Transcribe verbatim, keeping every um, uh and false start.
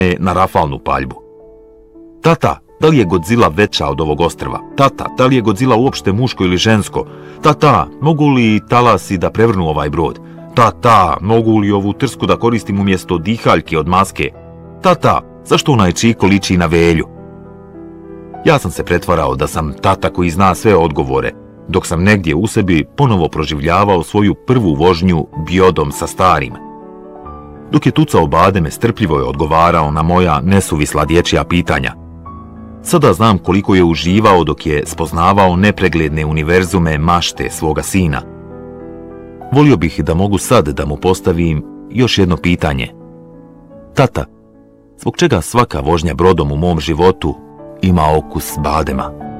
na rafalnu paljbu. Tata, da li je Godzilla veća od ovog ostrva? Tata, da li je Godzilla uopšte muško ili žensko? Tata, mogu li talasi da prevrnu ovaj brod? Tata, mogu li ovu trsku da koristim umjesto dihaljke od maske? Tata, zašto onaj Čiko liči na Velju? Ja sam se pretvarao da sam tata koji zna sve odgovore, dok sam negdje u sebi ponovo proživljavao svoju prvu vožnju bjodom sa starim. Dok je tucao bademe, strpljivo je odgovarao na moja nesuvisla dječja pitanja. Sada znam koliko je uživao dok je spoznavao nepregledne univerzume mašte svoga sina. Volio bih da mogu sad da mu postavim još jedno pitanje. Tata, zbog čega svaka vožnja brodom u mom životu ima okus badema?